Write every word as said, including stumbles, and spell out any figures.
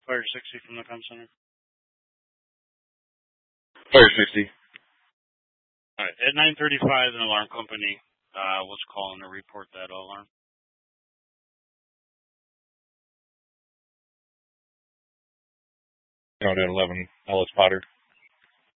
Fire sixty from the comm center. Fire sixty. All right. At nine thirty-five, an alarm company uh, was calling to report that alarm. You know, at eleven, Ellis Potter.